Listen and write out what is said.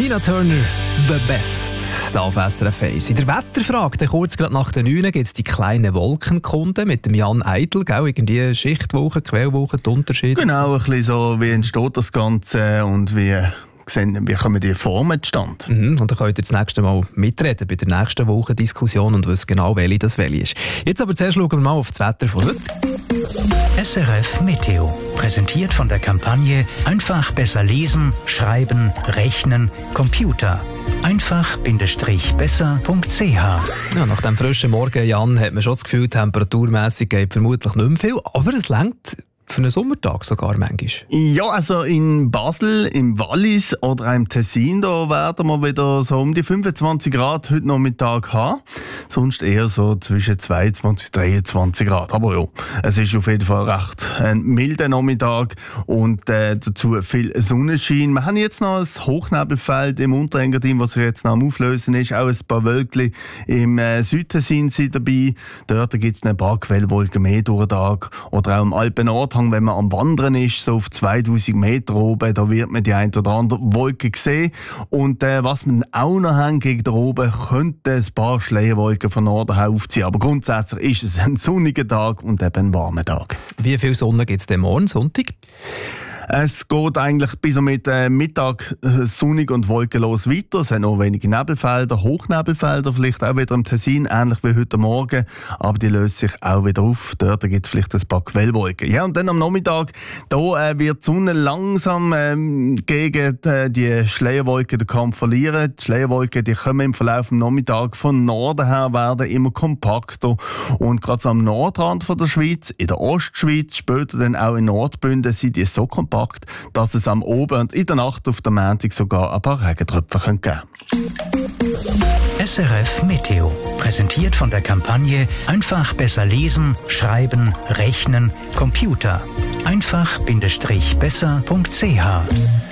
Tina Turner, «The Best», hier auf SRF 1. In der Wetterfrage, kurz gerade nach den 9 gibt es die kleinen Wolkenkunden mit dem Jan Eidl, gell? Irgendwie Schichtwoche, Quellwoche, die Unterschiede. Genau, ein bisschen so, wie entsteht das Ganze und wie kommen die Formen zustande. Und dann könnt ihr das nächste Mal mitreden bei der nächsten Woche Diskussion und wissen genau, welche das welche ist. Jetzt aber zuerst schauen wir mal auf das Wetter von heute. SRF Meteo, präsentiert von der Kampagne Einfach besser lesen, schreiben, rechnen, Computer. Einfach-besser.ch. Ja, nach dem frischen Morgen, Jan, hat man schon das Gefühl, temperaturmässig geht vermutlich nicht mehr viel, aber es reicht für einen Sommertag sogar manchmal. Ja, also in Basel, im Wallis oder auch im Tessin, da werden wir wieder so um die 25 Grad heute Nachmittag haben. Sonst eher so zwischen 22 und 23 Grad. Aber ja, es ist auf jeden Fall recht ein milder Nachmittag und dazu viel Sonnenschein. Wir haben jetzt noch ein Hochnebelfeld im Unterengadin, was sich jetzt noch am Auflösen ist. Auch ein paar Wölkchen im Südtessin sind dabei. Dort gibt es ein paar Quellwolken mehr durch den Tag. Oder auch im Alpen-Nordhang, wenn man am Wandern ist, so auf 2000 Meter oben, da wird man die ein oder andere Wolke sehen. Und was wir auch noch haben gegen da oben, könnte ein paar Schleierwolken von Norden her aufziehen. Aber grundsätzlich ist es ein sonniger Tag und eben ein warmer Tag. Wie viel Sonne gibt es denn morgen, Sonntag? Es geht eigentlich bis am Mittag sonnig und wolkenlos weiter. Es hat noch wenige Nebelfelder, Hochnebelfelder, vielleicht auch wieder im Tessin, ähnlich wie heute Morgen. Aber die lösen sich auch wieder auf. Dort gibt es vielleicht ein paar Quellwolken. Ja, und dann am Nachmittag, da wird die Sonne langsam gegen die Schleierwolken den Kampf verlieren. Die Schleierwolken, die kommen im Verlauf des Nachmittags von Norden her, werden immer kompakter. Und gerade so am Nordrand von der Schweiz, in der Ostschweiz, später dann auch in Nordbünden, sind die so kompakt, dass es am Abend und in der Nacht auf der Montag sogar ein paar Regentröpfe geben könnte. SRF Meteo, präsentiert von der Kampagne Einfach besser lesen, schreiben, rechnen, Computer. Einfach-besser.ch.